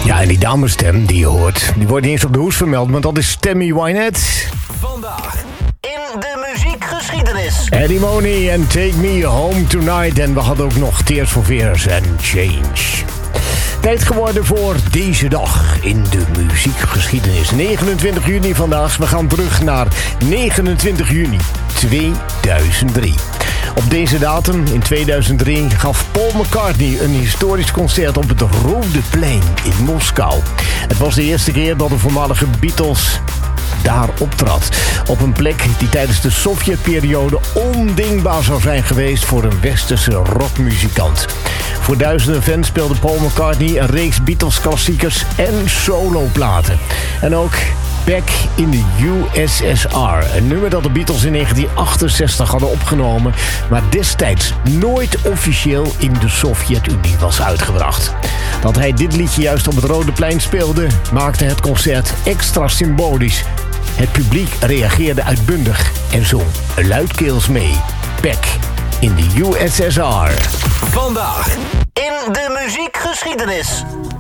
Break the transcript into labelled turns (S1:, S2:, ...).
S1: Ja, en die damesstem die je hoort, die wordt niet eens op de hoes vermeld, want dat is Tammy Wynette.
S2: Vandaag in de muziekgeschiedenis.
S1: Eddie Money en Take Me Home Tonight. En we hadden ook nog Tears for Fears en Change. Tijd geworden voor deze dag in de muziekgeschiedenis. 29 juni vandaag. We gaan terug naar 29 juni 2003. Op deze datum, in 2003, gaf Paul McCartney een historisch concert op het Rode Plein in Moskou. Het was de eerste keer dat de voormalige Beatles daar optrad. Op een plek die tijdens de Sovjetperiode ondingbaar zou zijn geweest voor een westerse rockmuzikant. Voor duizenden fans speelde Paul McCartney een reeks Beatles-klassiekers en soloplaten. En ook Back in the USSR. Een nummer dat de Beatles in 1968 hadden opgenomen, maar destijds nooit officieel in de Sovjet-Unie was uitgebracht. Dat hij dit liedje juist op het Rode Plein speelde, maakte het concert extra symbolisch. Het publiek reageerde uitbundig en zong luidkeels mee. Back in the USSR.
S2: Vandaag in de muziekgeschiedenis.